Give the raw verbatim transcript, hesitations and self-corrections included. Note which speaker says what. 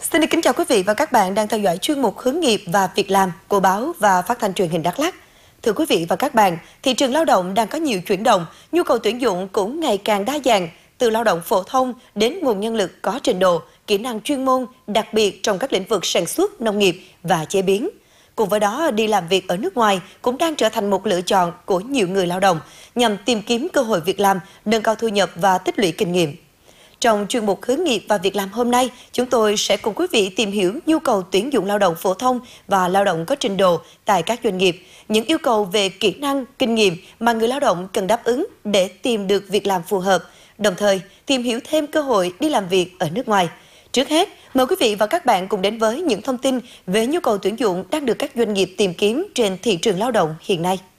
Speaker 1: Xin được kính chào quý vị và các bạn đang theo dõi chuyên mục Hướng nghiệp và việc làm của báo và phát thanh truyền hình Đắk Lắk. Thưa quý vị và các bạn, thị trường lao động đang có nhiều chuyển động, nhu cầu tuyển dụng cũng ngày càng đa dạng, từ lao động phổ thông đến nguồn nhân lực có trình độ, kỹ năng chuyên môn, đặc biệt trong các lĩnh vực sản xuất, nông nghiệp và chế biến. Cùng với đó, đi làm việc ở nước ngoài cũng đang trở thành một lựa chọn của nhiều người lao động nhằm tìm kiếm cơ hội việc làm, nâng cao thu nhập và tích lũy kinh nghiệm. Trong chuyên mục Hướng nghiệp và việc làm hôm nay, chúng tôi sẽ cùng quý vị tìm hiểu nhu cầu tuyển dụng lao động phổ thông và lao động có trình độ tại các doanh nghiệp, những yêu cầu về kỹ năng, kinh nghiệm mà người lao động cần đáp ứng để tìm được việc làm phù hợp, đồng thời tìm hiểu thêm cơ hội đi làm việc ở nước ngoài. Trước hết, mời quý vị và các bạn cùng đến với những thông tin về nhu cầu tuyển dụng đang được các doanh nghiệp tìm kiếm trên thị trường lao động hiện nay.